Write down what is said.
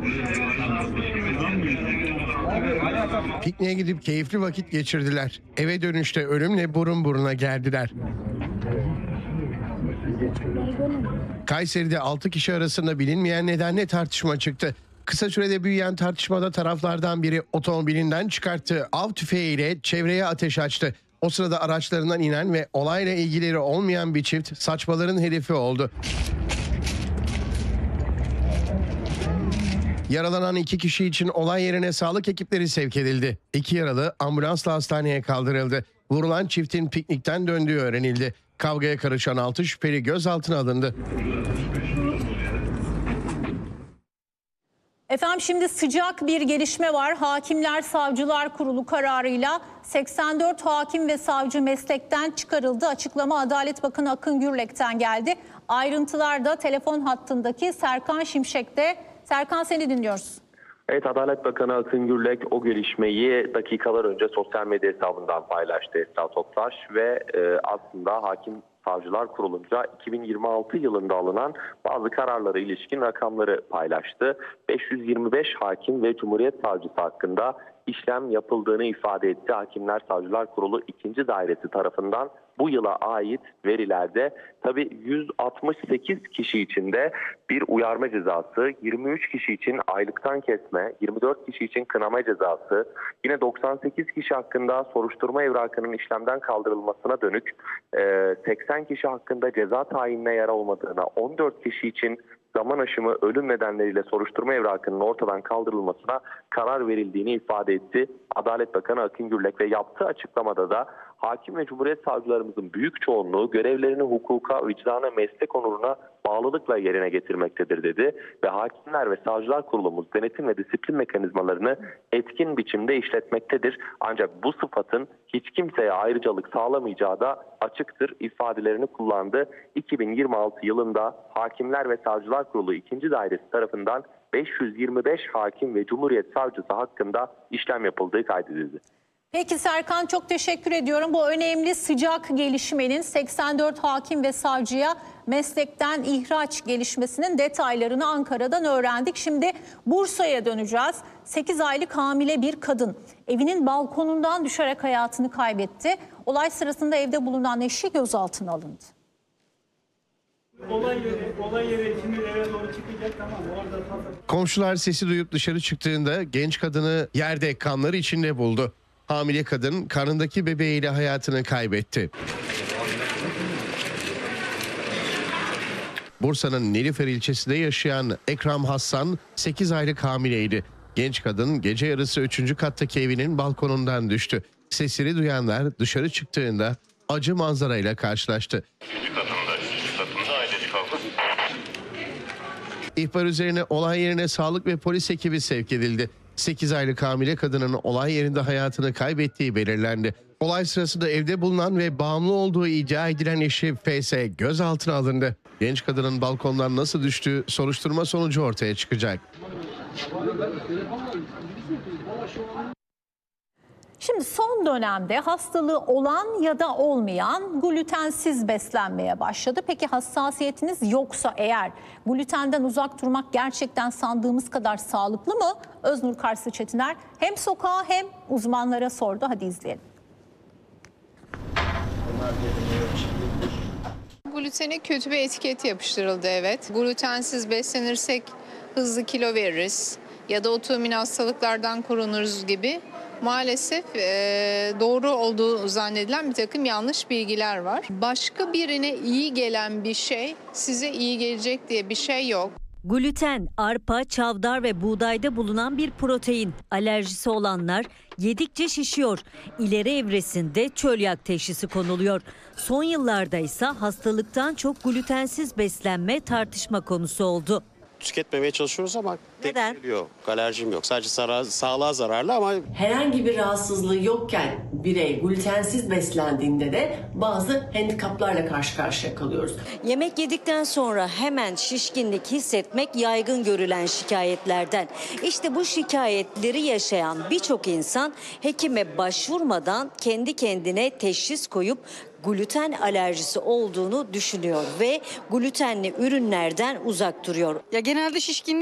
Pikniğe gidip keyifli vakit geçirdiler. Eve dönüşte ölümle burun buruna geldiler. Kayseri'de 6 kişi arasında bilinmeyen nedenle tartışma çıktı. Kısa sürede büyüyen tartışmada taraflardan biri otomobilinden çıkarttığı av tüfeğiyle çevreye ateş açtı. O sırada araçlarından inen ve olayla ilgileri olmayan bir çift saçmaların hedefi oldu. Yaralanan 2 kişi için olay yerine sağlık ekipleri sevk edildi. 2 yaralı ambulansla hastaneye kaldırıldı. Vurulan çiftin piknikten döndüğü öğrenildi. Kavgaya karışan 6 şüpheli gözaltına alındı. Efendim şimdi sıcak bir gelişme var. Hakimler Savcılar Kurulu kararıyla 84 hakim ve savcı meslekten çıkarıldı. Açıklama Adalet Bakanı Akın Gürlek'ten geldi. Ayrıntılar da telefon hattındaki Serkan Şimşek'te. Serkan, seni dinliyoruz. Evet, Adalet Bakanı Akın Gürlek o gelişmeyi dakikalar önce sosyal medya hesabından paylaştı Esra Toptaş ve aslında Hakim Savcılar Kurulu'nca 2026 yılında alınan bazı kararlara ilişkin rakamları paylaştı. 525 hakim ve Cumhuriyet Savcısı hakkında işlem yapıldığını ifade etti. Hakimler Savcılar Kurulu 2. Dairesi tarafından bu yıla ait verilerde tabii 168 kişi için de bir uyarma cezası, 23 kişi için aylıktan kesme, 24 kişi için kınama cezası, yine 98 kişi hakkında soruşturma evrakının işlemden kaldırılmasına dönük, 80 kişi hakkında ceza tayinine yer olmadığına, 14 kişi için zaman aşımı ölüm nedenleriyle soruşturma evrakının ortadan kaldırılmasına karar verildiğini ifade etti Adalet Bakanı Akın Gürlek ve yaptığı açıklamada da hakim ve Cumhuriyet savcılarımızın büyük çoğunluğu görevlerini hukuka, vicdana, meslek onuruna bağlılıkla yerine getirmektedir dedi ve Hakimler ve Savcılar Kurulumuz denetim ve disiplin mekanizmalarını etkin biçimde işletmektedir. Ancak bu sıfatın hiç kimseye ayrıcalık sağlamayacağı da açıktır ifadelerini kullandı. 2026 yılında Hakimler ve Savcılar Kurulu 2. Dairesi tarafından 525 hakim ve Cumhuriyet Savcısı hakkında işlem yapıldığı kaydedildi. Peki Serkan, çok teşekkür ediyorum. Bu önemli sıcak gelişmenin 84 hakim ve savcıya meslekten ihraç gelişmesinin detaylarını Ankara'dan öğrendik. Şimdi Bursa'ya döneceğiz. 8 aylık hamile bir kadın evinin balkonundan düşerek hayatını kaybetti. Olay sırasında evde bulunan eşi gözaltına alındı. Olay yeri şimdi eve doğru çıkacak, tamam orada. Komşular sesi duyup dışarı çıktığında genç kadını yerde kanlar içinde buldu. Hamile kadın karnındaki bebeğiyle hayatını kaybetti. Bursa'nın Nilüfer ilçesinde yaşayan Ekrem Hassan 8 aylık hamileydi. Genç kadın gece yarısı 3. kattaki evinin balkonundan düştü. Sesleri duyanlar dışarı çıktığında acı manzarayla karşılaştı. İhbar üzerine olay yerine sağlık ve polis ekibi sevk edildi. 8 aylık hamile kadının olay yerinde hayatını kaybettiği belirlendi. Olay sırasında evde bulunan ve bağımlı olduğu iddia edilen eşi FS gözaltına alındı. Genç kadının balkondan nasıl düştüğü soruşturma sonucu ortaya çıkacak. Şimdi son dönemde hastalığı olan ya da olmayan glutensiz beslenmeye başladı. Peki hassasiyetiniz yoksa eğer glutenden uzak durmak gerçekten sandığımız kadar sağlıklı mı? Öznur Karslı Çetiner hem sokağa hem uzmanlara sordu. Hadi izleyelim. Glutene kötü bir etiket yapıştırıldı, evet. Glutensiz beslenirsek hızlı kilo veririz ya da otoimmün hastalıklardan korunuruz gibi. Maalesef doğru olduğu zannedilen bir takım yanlış bilgiler var. Başka birine iyi gelen bir şey size iyi gelecek diye bir şey yok. Gluten, arpa, çavdar ve buğdayda bulunan bir protein. Alerjisi olanlar yedikçe şişiyor. İleri evresinde çölyak teşhisi konuluyor. Son yıllarda ise hastalıktan çok glutensiz beslenme tartışma konusu oldu. Tüketmemeye çalışıyoruz ama neden? Yok, alerjim yok. Sadece sağlığa zararlı ama... Herhangi bir rahatsızlığı yokken birey glutensiz beslendiğinde de bazı handikaplarla karşı karşıya kalıyoruz. Yemek yedikten sonra hemen şişkinlik hissetmek yaygın görülen şikayetlerden. İşte bu şikayetleri yaşayan birçok insan hekime başvurmadan kendi kendine teşhis koyup gluten alerjisi olduğunu düşünüyor ve glutenli ürünlerden uzak duruyor. Ya genelde şişkinlik